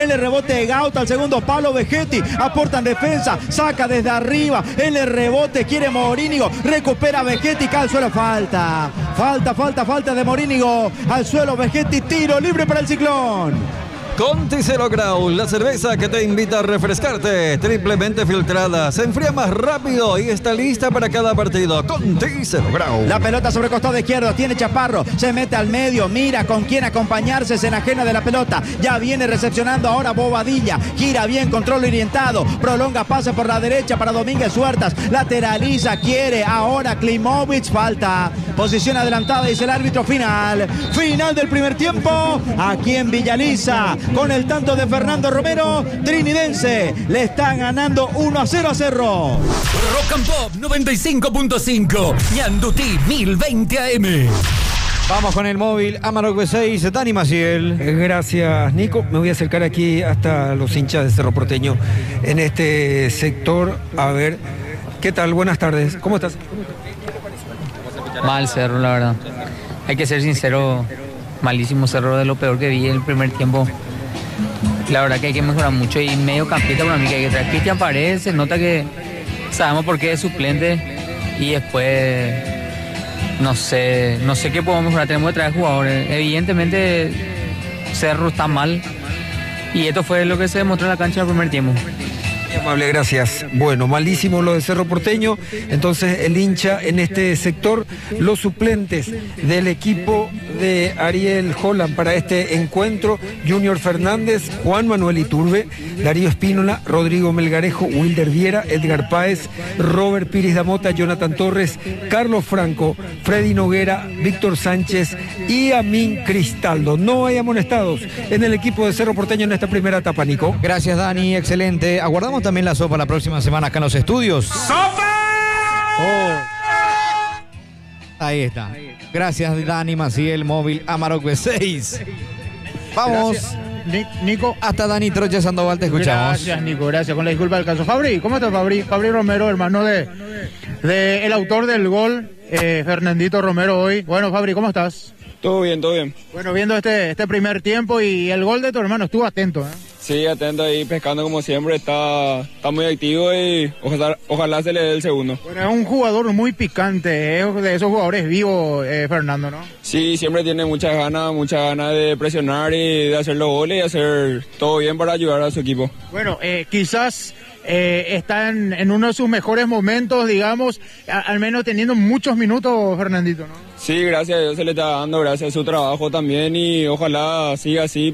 El rebote de Gauta al segundo palo, Vegetti aporta en defensa, saca desde arriba, el rebote quiere Morínigo, recupera Vegetti, cae al suelo, falta de Morínigo, al suelo Vegetti, tiro libre para el Ciclón. Conti Zero Grau, la cerveza que te invita a refrescarte, triplemente filtrada, se enfría más rápido y está lista para cada partido. Conti Zero Grau. La pelota sobre costado izquierdo, tiene Chaparro, se mete al medio, mira con quién acompañarse, se enajena de la pelota, ya viene recepcionando ahora Bobadilla, gira bien, control orientado, prolonga pase por la derecha para Domínguez Huertas, lateraliza, quiere ahora Klimovic, falta, posición adelantada, dice el árbitro, final del primer tiempo, aquí en Villaliza. Con el tanto de Fernando Romero, Trinidense le está ganando 1-0 a Cerro. Rock and Pop 95.5, Ñandutí 1020 AM. Vamos con el móvil Amarok B6, Dani Maciel. Gracias, Nico. Me voy a acercar aquí hasta los hinchas de Cerro Porteño en este sector. A ver, ¿qué tal? Buenas tardes. ¿Cómo estás? Mal Cerro, la verdad. Hay que ser sincero, malísimo Cerro, de lo peor que vi en el primer tiempo. La verdad que hay que mejorar mucho y medio campista para mí que hay que traer. Cristian Paredes, se nota que sabemos por qué es suplente y después no sé qué podemos mejorar, tenemos que traer jugadores. Evidentemente Cerro está mal y esto fue lo que se demostró en la cancha del primer tiempo. Amable, gracias. Bueno, malísimo lo de Cerro Porteño. Entonces el hincha en este sector, los suplentes del equipo de Ariel Holland para este encuentro: Junior Fernández, Juan Manuel Iturbe, Darío Espínola, Rodrigo Melgarejo, Wilder Viera, Edgar Páez, Robert Pires Damota, Jonathan Torres, Carlos Franco, Freddy Noguera, Víctor Sánchez y Amin Cristaldo. No hay amonestados en el equipo de Cerro Porteño en esta primera etapa, Nico. Gracias, Dani, excelente. Aguardamos también la sopa la próxima semana acá en los estudios. ¡Sopa! Ahí está. Gracias, Dani Maciel, móvil Amarok B6. Vamos. Gracias, Nico. Hasta Dani Troche Sandoval, te escuchamos. Gracias, Nico, gracias. Con la disculpa del caso. Fabri, ¿cómo estás, Fabri? Fabri Romero, hermano de el autor del gol, Fernandito Romero hoy. Bueno, Fabri, ¿cómo estás? Todo bien, todo bien. Bueno, viendo este primer tiempo y el gol de tu hermano, estuvo atento, ¿eh? Sí, atento ahí, pescando como siempre, está muy activo y ojalá se le dé el segundo. Bueno, es un jugador muy picante, es de esos jugadores vivos, Fernando, ¿no? Sí, siempre tiene muchas ganas de presionar y de hacer los goles y hacer todo bien para ayudar a su equipo. Bueno, quizás está en uno de sus mejores momentos, digamos, al menos teniendo muchos minutos, Fernandito, ¿no? Sí, gracias a Dios se le está dando, gracias a su trabajo también y ojalá siga así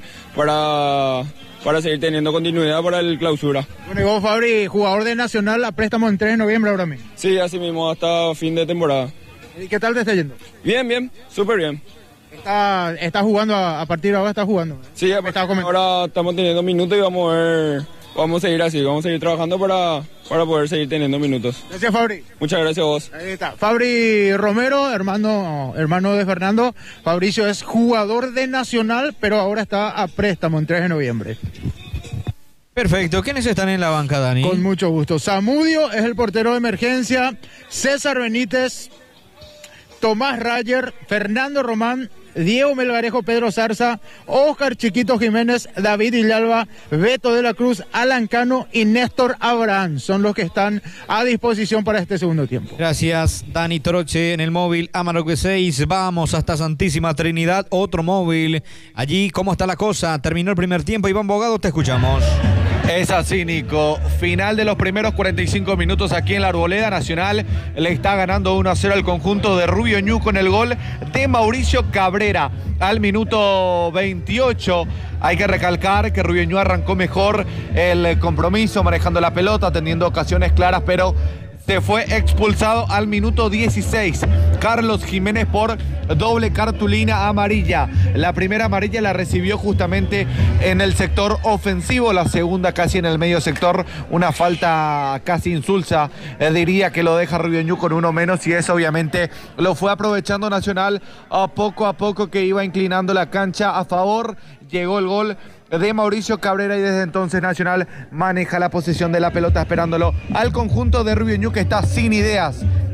para seguir teniendo continuidad para el clausura. Bueno, y vos, Fabri, jugador de Nacional a préstamo en 3 de noviembre ahora mismo. Sí, así mismo, hasta fin de temporada. ¿Y qué tal te está yendo? Bien, súper bien. ¿Está jugando a partir de ahora? ¿Está jugando? Sí, ahora estamos teniendo minutos y vamos a seguir así, vamos a seguir trabajando para poder seguir teniendo minutos. Gracias, Fabri. Muchas gracias a vos. Ahí está. Fabri Romero, hermano de Fernando. Fabricio es jugador de Nacional, pero ahora está a préstamo en 3 de noviembre. Perfecto. ¿Quiénes están en la banca, Dani? Con mucho gusto. Zamudio es el portero de emergencia. César Benítez, Tomás Rayer, Fernando Román, Diego Melgarejo, Pedro Zarza, Óscar Chiquito Jiménez, David Villalba, Beto de la Cruz, Alan Cano y Néstor Abraham son los que están a disposición para este segundo tiempo. Gracias, Dani Troche en el móvil Amarok B6. Vamos hasta Santísima Trinidad, otro móvil. Allí, ¿cómo está la cosa? Terminó el primer tiempo. Iván Bogado, te escuchamos. Es así, Nico. Final de los primeros 45 minutos aquí en la Arboleda. Nacional le está ganando 1-0 al conjunto de Rubio Ñu con el gol de Mauricio Cabrera al minuto 28. Hay que recalcar que Rubio Ñu arrancó mejor el compromiso, manejando la pelota, teniendo ocasiones claras, pero se fue expulsado al minuto 16. Carlos Jiménez por doble cartulina amarilla. La primera amarilla la recibió justamente en el sector ofensivo, la segunda casi en el medio sector. Una falta casi insulsa, diría que lo deja Rubio Ñu con uno menos, y eso obviamente lo fue aprovechando Nacional a poco que iba inclinando la cancha a favor. Llegó el gol de Mauricio Cabrera y desde entonces Nacional maneja la posesión de la pelota, esperándolo al conjunto de Rubio Ñu, que está sin ideas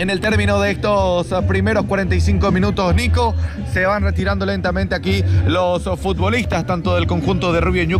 En el término de estos primeros 45 minutos, Nico, se van retirando lentamente aquí los futbolistas, tanto del conjunto de Rubio Ñu